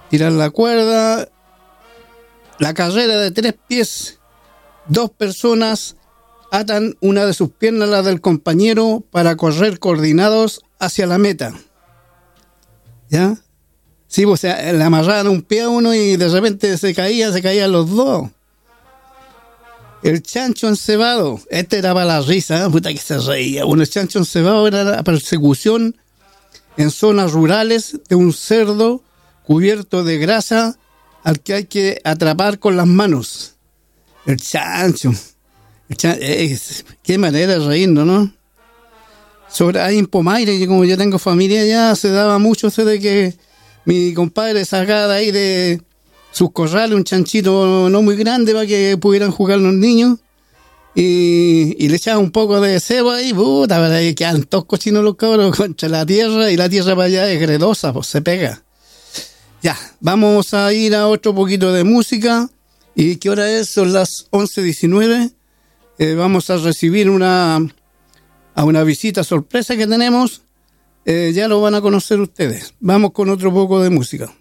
tirar la cuerda, la carrera de 3 pies, 2 personas atan una de sus piernas a la del compañero para correr coordinados hacia la meta. ¿Ya? Sí, pues le amarraban un pie a uno y de repente se caían los dos. El chancho encebado, este era para la risa, puta que se reía. Bueno, el chancho encebado era la persecución en zonas rurales de un cerdo cubierto de grasa al que hay que atrapar con las manos. El chancho. Qué manera de reírnos, ¿no? Ahí en Pomaire, que como yo tengo familia allá, se daba mucho eso de que mi compadre sacaba de ahí de sus corrales un chanchito no muy grande para que pudieran jugar los niños y le echaba un poco de cebo ahí, puta, para que quedan todos cochinos los cabros contra la tierra, y la tierra para allá es gredosa, pues se pega. Ya, vamos a ir a otro poquito de música. ¿Y qué hora es? Son las 11:19. Vamos a recibir a una visita sorpresa que tenemos. Ya lo van a conocer ustedes. Vamos con otro poco de música.